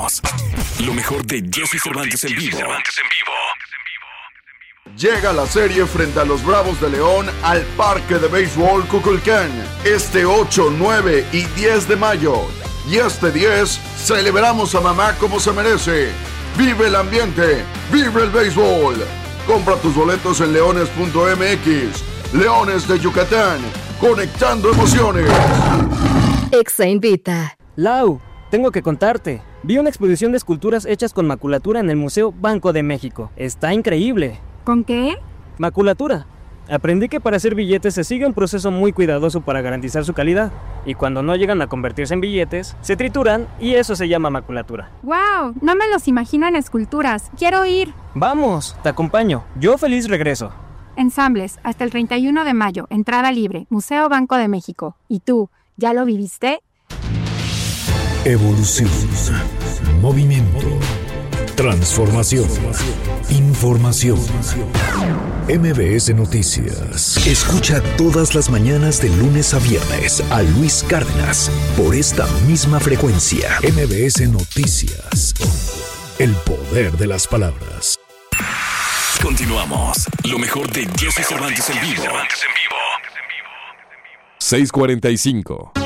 Lo mejor de Jesse Cervantes en vivo. Llega la serie frente a los Bravos de León al Parque de Béisbol Kukulcán este 8, 9 y 10 de mayo. Y este 10 celebramos a mamá como se merece. Vive el ambiente, vive el béisbol. Compra tus boletos en leones.mx. Leones de Yucatán, conectando emociones. Exa invita. Lau, tengo que contarte. Vi una exposición de esculturas hechas con maculatura en el Museo Banco de México. Está increíble. ¿Con qué? Maculatura. Aprendí que para hacer billetes se sigue un proceso muy cuidadoso para garantizar su calidad. Y cuando no llegan a convertirse en billetes, se trituran y eso se llama maculatura. ¡Wow! No me los imagino en esculturas. ¡Quiero ir! Vamos, te acompaño. Yo feliz regreso. Ensambles, hasta el 31 de mayo. Entrada libre. Museo Banco de México. ¿Y tú, ya lo viviste? Evolución. Movimiento. Transformación. Información. MBS Noticias. Escucha todas las mañanas de lunes a viernes a Luis Cárdenas por esta misma frecuencia. MBS Noticias. El poder de las palabras. Continuamos. Lo mejor de Jesse Cervantes en vivo. 6:45.